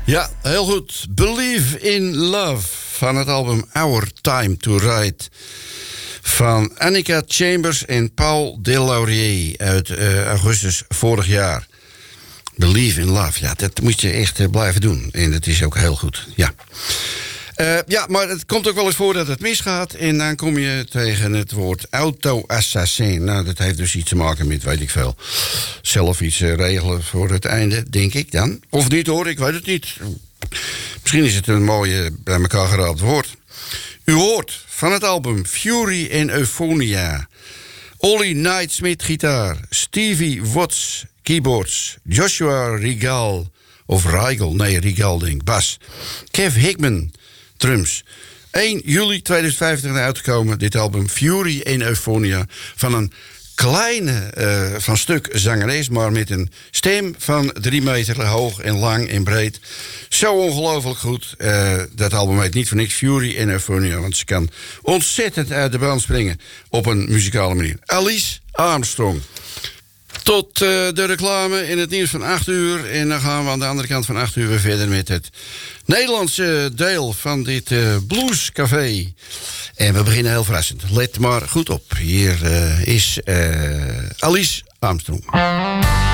Ja, heel goed. Believe in Love van het album Our Time to Ride van Annika Chambers en Paul Delaurier uit augustus vorig jaar. Believe in Love, ja, dat moet je echt blijven doen. En dat is ook heel goed, ja. Ja, maar het komt ook wel eens voor dat het misgaat. En dan kom je tegen het woord auto-assassin. Nou, dat heeft dus iets te maken met, weet ik veel, zelf iets regelen voor het einde, denk ik dan. Of niet hoor, ik weet het niet. Misschien is het een mooie bij elkaar geraapt woord. U hoort van het album Fury en Euphonia. Ollie Nightsmith gitaar. Stevie Watts keyboards. Joshua Regal. Of Regal, nee, Regal denk ik. Bas. Kev Hickman drums. 1 juli 2015 uitgekomen, dit album Fury en Euphonia. Van een kleine van stuk zangeres, maar met een stem van 3 meter hoog en lang en breed. Zo ongelooflijk goed. Dat album heet niet voor niks Fury en Euphonia, want ze kan ontzettend uit de band springen op een muzikale manier. Alice Armstrong. Tot de reclame in het nieuws van 8 uur. En dan gaan we aan de andere kant van 8 uur weer verder met het Nederlandse deel van dit bluescafé. En we beginnen heel verrassend. Let maar goed op. Hier is Alice Armstrong.